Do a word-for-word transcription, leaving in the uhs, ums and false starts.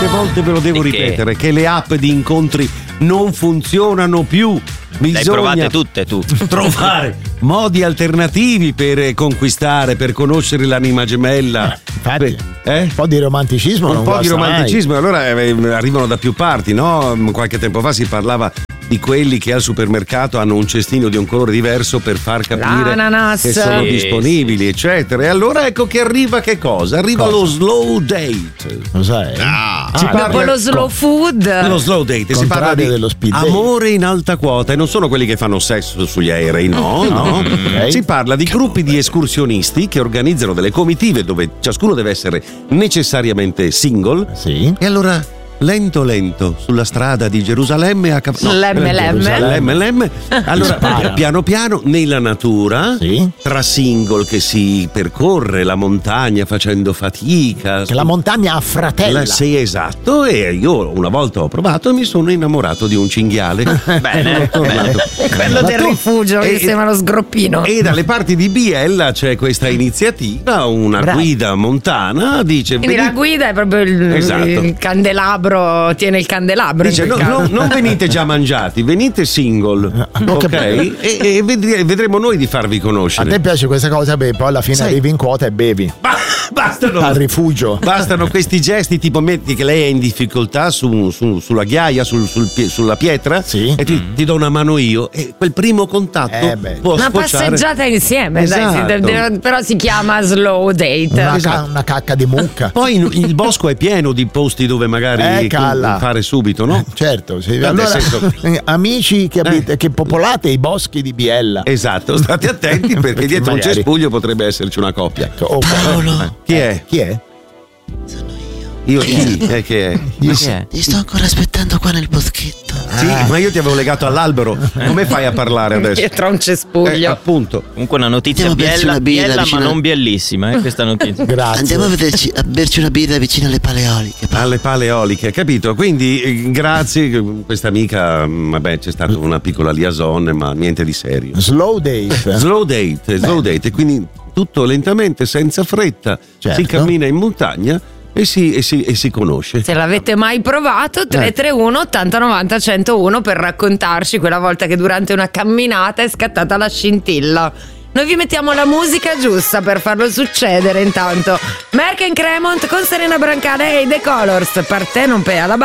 quante volte ve lo devo Di che? ripetere? Che le app di incontri non funzionano più. Le hai Bisogna provate tutte tu. trovare modi alternativi per conquistare, per conoscere l'anima gemella. Infatti, Eh? un po' di romanticismo. Un non po' di guasta mai. romanticismo, allora eh, arrivano da più parti, no? Qualche tempo fa si parlava di quelli che al supermercato hanno un cestino di un colore diverso per far capire L'ananas. che sono Sì, disponibili, eccetera. E allora ecco che arriva che cosa? Arriva Cosa? lo slow date. Cos'è? Ah, Si parla- Dopo lo slow food. Lo slow date, si parla Contrario di dello speed date. amore in alta quota e non sono quelli che fanno sesso sugli aerei, no, no. ok. Si parla di gruppi di escursionisti che organizzano delle comitive dove ciascuno deve essere necessariamente single. Sì. E allora lento lento sulla strada di Gerusalemme a cap- no, Lemme, lemme. Lemme, lemme. Allora Spara. piano piano nella natura, Sì. tra single che si percorre la montagna facendo fatica. Che la montagna affratella. La- sì, esatto, e io una volta ho provato e mi sono innamorato di un cinghiale. Bene, Sono tornato. Quello Ma del tu- rifugio che e- sembra lo sgroppino. E dalle parti di Biella c'è questa iniziativa, una Bravo. guida montana, dice Quindi la venite- guida è proprio il, Esatto. il candelabro, tiene il candelabro. dice in no, quel no, caso. non venite già mangiati, venite single, ok? E, e vedri- vedremo noi di farvi A conoscere. te piace questa cosa? Beh, poi alla fine Sai- arrivi in quota e bevi. Ba- bastano Al rifugio. Bastano questi gesti, tipo metti che lei è in difficoltà su, su- sulla ghiaia, sul- sul pie- sulla pietra, Sì. e ti, ti do una mano io. E quel primo contatto Eh beh. può Una sfociare. passeggiata insieme, dai, Esatto. si deve- però si chiama slow date. Una, Esatto. ca- una cacca di mucca. Poi in- il bosco è pieno di posti dove magari Eh, calla. fare subito, no? Certo, sì. Nel Allora, senso- eh, amici che, abit- che popolate i boschi di Biella. Esatto, state attenti perché dietro un magari- cespuglio potrebbe esserci una coppia. Oh, Paolo, Chi è? Chi è? sono io. Io chi? Eh, che è? Ma che è? Ti sto ancora aspettando qua nel boschetto. Sì, ma io ti avevo legato all'albero. Come fai a parlare adesso? Dietro a un Eh, cespuglio. appunto. Comunque una notizia Andiamo a berci biella, una birra biella ma vicino- non biellissima, eh, questa notizia. Grazie. Andiamo a, vederci, a berci una birra vicino alle paleoliche. Alle pale eoliche, capito? Quindi eh, grazie, questa amica, mh, vabbè, c'è stata una piccola liaison, ma niente di serio. Slow date. Slow date, slow date, e quindi tutto lentamente, senza fretta, Certo. si cammina in montagna e si, e si, e si conosce. Se l'avete mai provato, tre tre uno ottanta novanta centouno per raccontarci quella volta che durante una camminata è scattata la scintilla. Noi vi mettiamo la musica giusta per farlo succedere intanto. Merck and Cremont con Serena Brancale e The Colors. Per te non pe alla